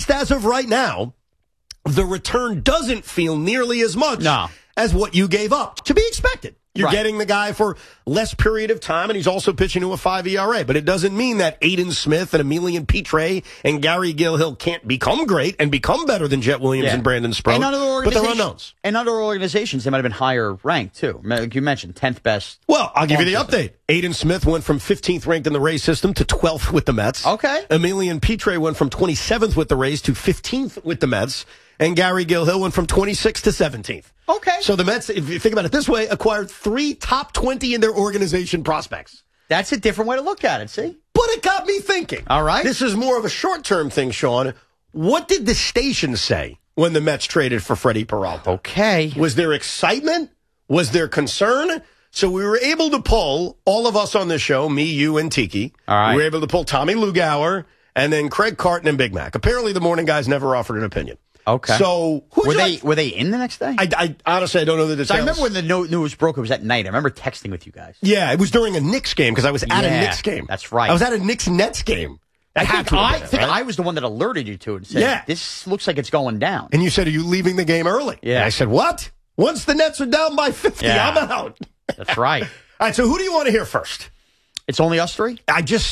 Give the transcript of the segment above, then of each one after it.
just as of right now, the return doesn't feel nearly as much as what you gave up. To be expected. You're getting the guy for less period of time, and he's also pitching to a 5 ERA. But it doesn't mean that Aiden Smith and Emilian Petre and Gary Gilhill can't become great and become better than Jet Williams and Brandon Sproat. But they're unknowns. And other organizations, they might have been higher ranked, too. Like you mentioned, 10th best. Well, I'll give you the update. Aiden Smith went from 15th ranked in the Rays system to 12th with the Mets. Okay. Emilian Petre went from 27th with the Rays to 15th with the Mets. And Gary Gilhill went from 26th to 17th. Okay. So the Mets, if you think about it this way, acquired 3 top 20 in their organization prospects. That's a different way to look at it, see? But it got me thinking. All right. This is more of a short-term thing, Sean. What did the station say when the Mets traded for Freddie Peralta? Okay. Was there excitement? Was there concern? So we were able to pull, all of us on this show, me, you, and Tiki. All right. We were able to pull Tommy Lugauer and then Craig Carton and Big Mac. Apparently the morning guys never offered an opinion. Okay. So were they in the next day? I honestly, I don't know the details. So I remember when the news broke, it was at night. I remember texting with you guys. Yeah, it was during a Knicks game because I was at a Knicks game. That's right. I was at a Knicks-Nets game. I think I was the one that alerted you to it and said, this looks like it's going down. And you said, are you leaving the game early? Yeah. And I said, what? Once the Nets are down by 50, I'm out. That's right. All right, so who do you want to hear first? It's only us three?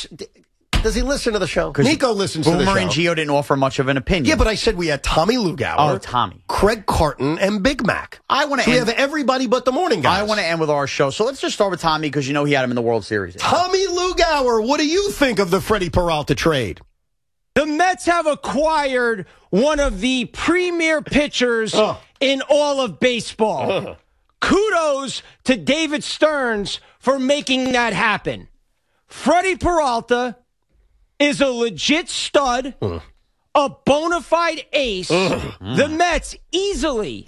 Does he listen to the show? Nico listens to the show. Boomer and Gio didn't offer much of an opinion. Yeah, but I said we had Tommy Lugauer, Tommy, Craig Carton, and Big Mac. We have everybody but the morning guys. I want to end with our show. So let's just start with Tommy because you know he had him in the World Series. Tommy Lugauer, what do you think of the Freddie Peralta trade? The Mets have acquired one of the premier pitchers in all of baseball. Kudos to David Stearns for making that happen. Freddie Peralta is a legit stud, a bona fide ace. The Mets easily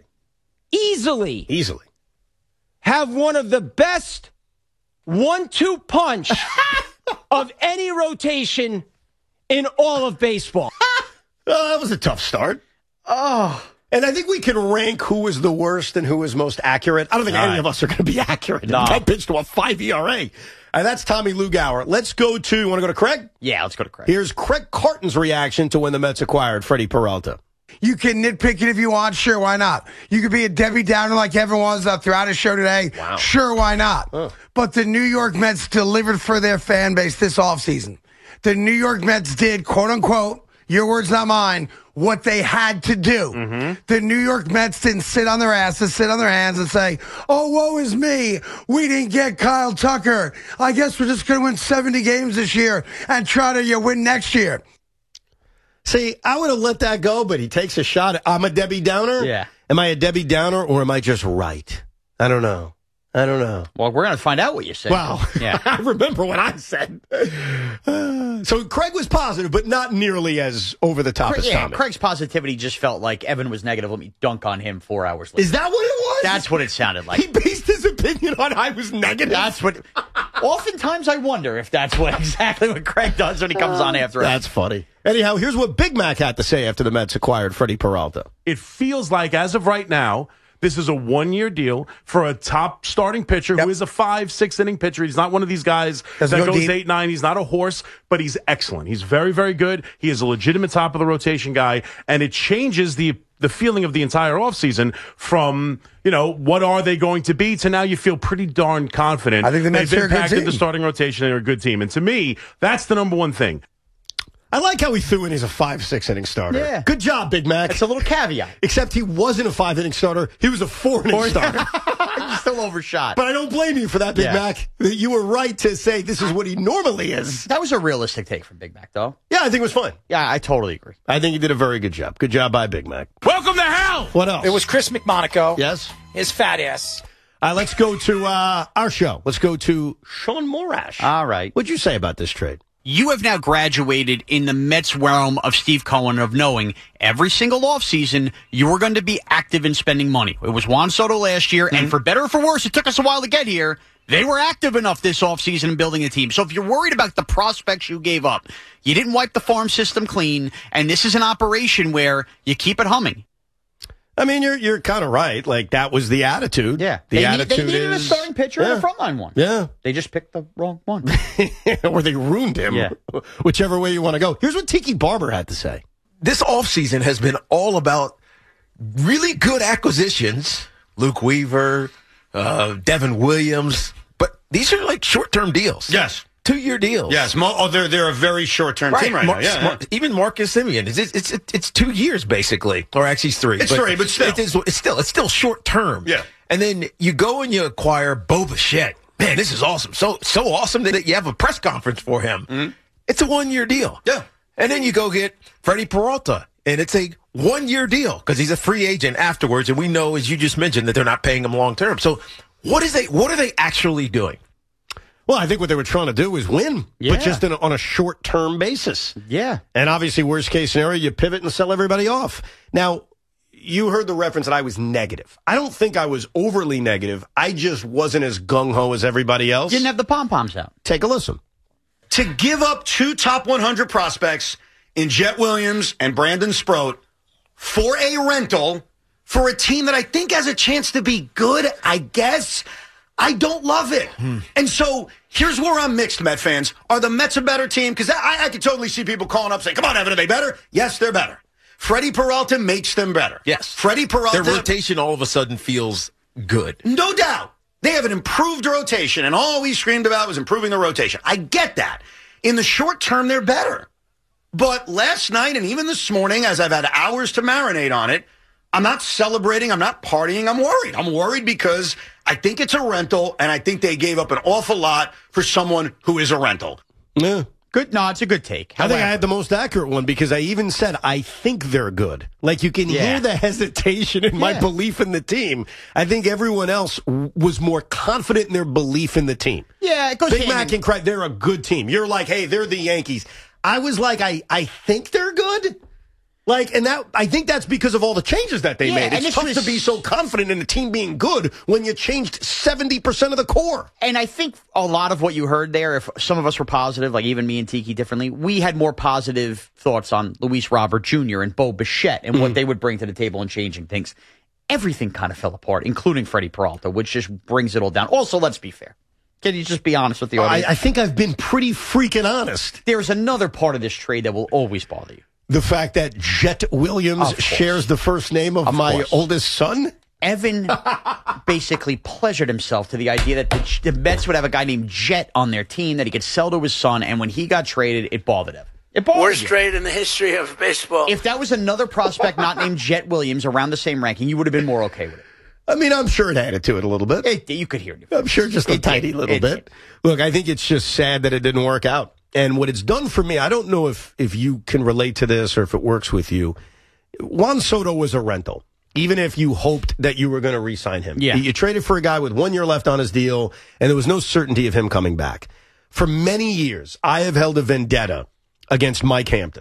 have one of the best 1-2 punch of any rotation in all of baseball. That was a tough start. And I think we can rank who was the worst and who was most accurate. I don't think any of us are going to be accurate. No. That pitched to a 5 ERA. And that's Tommy Lugauer. Let's go to, you want to go to Craig? Yeah, let's go to Craig. Here's Craig Carton's reaction to when the Mets acquired Freddie Peralta. You can nitpick it if you want. Sure, why not? You could be a Debbie Downer like Evan was throughout his show today. Wow. Sure, why not? But the New York Mets delivered for their fan base this offseason. The New York Mets did, quote unquote, your words, not mine, what they had to do. The New York Mets didn't sit on their asses, sit on their hands and say, oh, woe is me. We didn't get Kyle Tucker. I guess we're just going to win 70 games this year and try to win next year. See, I would have let that go, but he takes a shot. I'm a Debbie Downer? Yeah. Am I a Debbie Downer or am I just right? I don't know. Well, we're going to find out what you said. Well, yeah. I remember what I said. So Craig was positive, but not nearly as over the top as Tommy. Craig's positivity just felt like Evan was negative. Let me dunk on him 4 hours later. Is that what it was? That's what it sounded like. He based his opinion on I was negative. That's what. Oftentimes I wonder if that's exactly what Craig does when he comes on after us. That's funny. Anyhow, here's what Big Mac had to say after the Mets acquired Freddie Peralta. It feels like, as of right now, this is a one-year deal for a top starting pitcher who is a 5-6 inning pitcher. He's not one of these guys that goes 8-9. He's not a horse, but he's excellent. He's very, very good. He is a legitimate top of the rotation guy, and it changes the feeling of the entire offseason from, what are they going to be to now you feel pretty darn confident. I think the Mets they've are a good impacted team. the starting rotation. They're a good team. And to me, that's the number one thing. I like how he threw in he's a 5-6 inning starter. Yeah. Good job, Big Mac. It's a little caveat. Except he wasn't a 5 inning starter. He was a 4 inning starter. Still overshot. But I don't blame you for that, Big Mac. You were right to say this is what he normally is. That was a realistic take from Big Mac, though. Yeah, I think it was fun. Yeah, I totally agree. I think he did a very good job. Good job by Big Mac. Welcome to hell! What else? It was Chris McMonaco. Yes? His fat ass. Let's go to our show. Let's go to Sean Morash. All right. What'd you say about this trade? You have now graduated in the Mets realm of Steve Cohen of knowing every single offseason you were going to be active in spending money. It was Juan Soto last year, and for better or for worse, it took us a while to get here. They were active enough this offseason in building a team. So if you're worried about the prospects you gave up, you didn't wipe the farm system clean, and this is an operation where you keep it humming. I mean, you're kind of right. Like, that was the attitude. Yeah. The attitude they needed a starting pitcher and a frontline one. Yeah. They just picked the wrong one. Or they ruined him. Yeah. Whichever way you want to go. Here's what Tiki Barber had to say. this offseason has been all about really good acquisitions. Luke Weaver, Devin Williams. But these are like short-term deals. Yes. 2-year deals. Yes. They're a very short-term team right now. Yeah. Even Marcus Simeon. It's 2 years, basally. Or actually it's 3. It's 3, but still. It's still short-term. Yeah. And then you go and you acquire Bo Bichette. Man, this is awesome. So awesome that you have a press conference for him. Mm-hmm. It's a 1-year deal. Yeah. And then you go get Freddie Peralta, and it's a 1-year deal because he's a free agent afterwards, and we know, as you just mentioned, that they're not paying him long-term. So what are they actually doing? Well, I think what they were trying to do was win, but just on a short-term basis. Yeah. And obviously, worst-case scenario, you pivot and sell everybody off. Now, you heard the reference that I was negative. I don't think I was overly negative. I just wasn't as gung-ho as everybody else. Didn't have the pom-poms out. Take a listen. To give up 2 top 100 prospects in Jet Williams and Brandon Sproat for a rental for a team that I think has a chance to be good, I guess, I don't love it. And so here's where I'm mixed, Met fans. Are the Mets a better team? Because I could totally see people calling up saying, come on, Evan, are they better? Yes, they're better. Freddie Peralta makes them better. Yes. Freddie Peralta. Their rotation all of a sudden feels good. No doubt. They have an improved rotation, and all we screamed about was improving the rotation. I get that. In the short term, they're better. But last night and even this morning, as I've had hours to marinate on it, I'm not celebrating, I'm not partying, I'm worried. I'm worried because I think it's a rental, and I think they gave up an awful lot for someone who is a rental. Yeah. Good. No, it's a good take. However, I think I had the most accurate one because I even said, I think they're good. Like, you can hear the hesitation in my belief in the team. I think everyone else was more confident in their belief in the team. Yeah, it goes Big Mac and Craig, they're a good team. You're like, hey, they're the Yankees. I was like, I think they're good. Like, and that, I think that's because of all the changes that they made. It's tough to be so confident in a team being good when you changed 70% of the core. And I think a lot of what you heard there, if some of us were positive, like even me and Tiki differently, we had more positive thoughts on Luis Robert Jr. and Bo Bichette and what they would bring to the table and changing things. Everything kind of fell apart, including Freddie Peralta, which just brings it all down. Also, let's be fair. Can you just be honest with the audience? I think I've been pretty freaking honest. There's another part of this trade that will always bother you. The fact that Jet Williams shares the first name of my oldest son? Evan basically pleasured himself to the idea that the Mets would have a guy named Jet on their team that he could sell to his son, and when he got traded, it bothered Evan. Worst trade in the history of baseball. If that was another prospect not named Jet Williams around the same ranking, you would have been more okay with it. I mean, I'm sure it added to it a little bit. You could hear it. I'm sure just a tiny little bit. Look, I think it's just sad that it didn't work out. And what it's done for me, I don't know if you can relate to this or if it works with you. Juan Soto was a rental, even if you hoped that you were going to re-sign him. Yeah. You traded for a guy with 1 year left on his deal, and there was no certainty of him coming back. For many years, I have held a vendetta against Mike Hampton,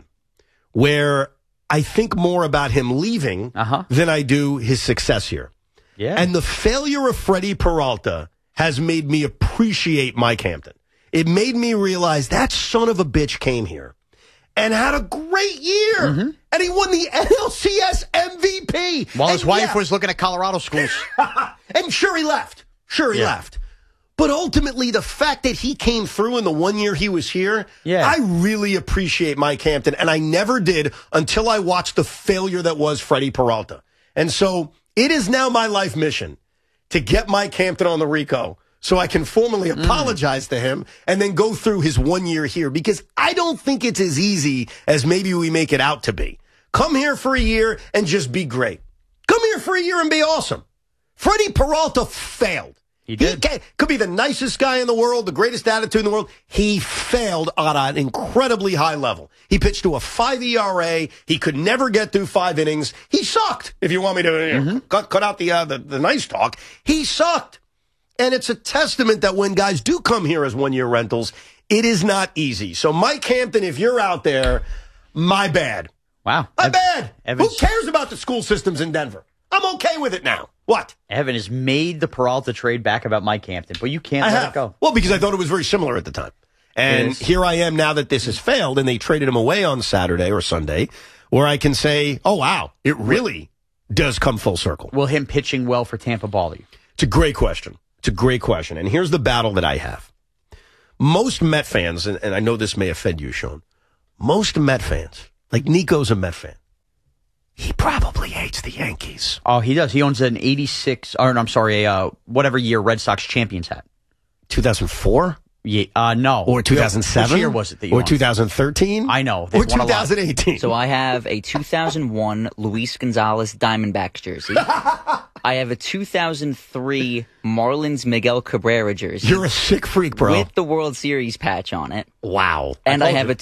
where I think more about him leaving than I do his success here. Yeah. And the failure of Freddie Peralta has made me appreciate Mike Hampton. It made me realize that son of a bitch came here and had a great year. Mm-hmm. And he won the NLCS MVP. While his wife was looking at Colorado schools. And sure, he left. He left. But ultimately, the fact that he came through in the 1 year he was here, I really appreciate Mike Hampton. And I never did until I watched the failure that was Freddie Peralta. And so it is now my life mission to get Mike Hampton on the Rico so I can formally apologize to him and then go through his 1 year here, because I don't think it's as easy as maybe we make it out to be. Come here for a year and just be great. Come here for a year and be awesome. Freddie Peralta failed. He did. He could be the nicest guy in the world, the greatest attitude in the world. He failed on an incredibly high level. He pitched to a 5 ERA. He could never get through 5 innings. He sucked, if you want me to cut out the nice talk. He sucked. And it's a testament that when guys do come here as 1 year rentals, it is not easy. So Mike Hampton, if you're out there, my bad. Wow. My bad. Who cares about the school systems in Denver? I'm okay with it now. What? Evan has made the Peralta trade back about Mike Hampton, but you can't let it go. Well, because I thought it was very similar at the time. And here I am now that this has failed and they traded him away on Saturday or Sunday, where I can say, oh, wow, it really does come full circle. Will him pitching well for Tampa bother you? It's a great question. It's a great question. And here's the battle that I have. Most Met fans, and I know this may offend you, Sean, most Met fans, Like, Nico's a Met fan. He probably hates the Yankees. Oh, he does. He owns an 86, or I'm sorry, whatever year Red Sox champions hat. 2004? Yeah, no. Or 2007? Which year was it that you Or won? 2013? I know. Or 2018? So I have a 2001 Luis Gonzalez Diamondbacks jersey. I have a 2003 Marlins Miguel Cabrera jersey. You're a sick freak, bro. With the World Series patch on it. Wow. And I have a